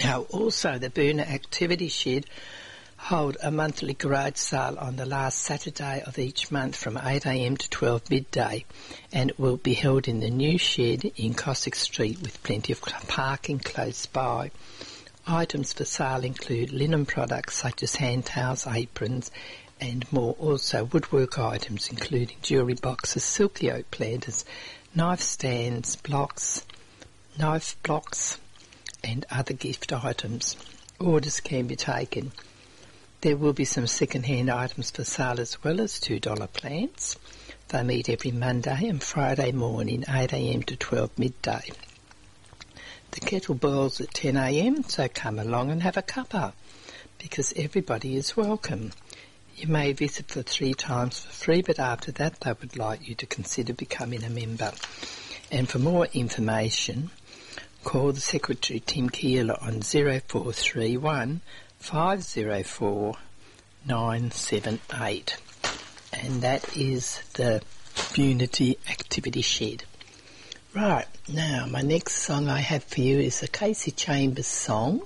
Now, also, the Boonah Activity Shed hold a monthly garage sale on the last Saturday of each month from 8am to 12 midday, and it will be held in the new shed in Cossack Street with plenty of parking close by. Items for sale include linen products such as hand towels, aprons and more. Also woodwork items including jewellery boxes, silky oak planters, knife stands, knife blocks and other gift items. Orders can be taken. There will be some second-hand items for sale as well as $2 plants. They meet every Monday and Friday morning, 8am to 12 midday. The kettle boils at 10am, so come along and have a cuppa, because everybody is welcome. You may visit for 3 times for free, but after that they would like you to consider becoming a member. And for more information, call the Secretary Tim Keeler on 0431 504 978, and that is the Unity Activity Shed. Right, now my next song I have for you is a Casey Chambers song,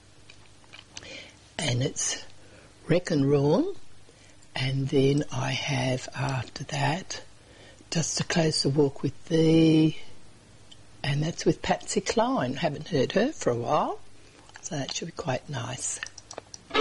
and it's Wreck and Ruin, and then I have after that Just a Closer Walk with Thee, and that's with Patsy Cline. Haven't heard her for a while, so that should be quite nice.